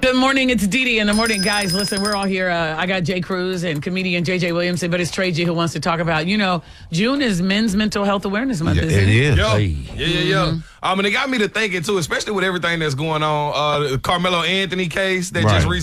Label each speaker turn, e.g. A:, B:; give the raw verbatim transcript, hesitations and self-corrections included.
A: Good morning. It's Dee Dee in the morning. Guys, listen, we're all here. Uh, I got Jay Cruz and comedian J J Williamson, but it's Trey G who wants to talk about, you know, June is Men's Mental Health Awareness Month,
B: Yeah,
A: isn't
B: it
A: it?
B: is.
C: Yo,
B: Hey.
C: yeah, yeah, yeah.
A: Mm-hmm.
C: Um, and it got me to thinking, too, especially with everything that's going on. Uh, Carmelo Anthony case that
B: Right.
C: just recently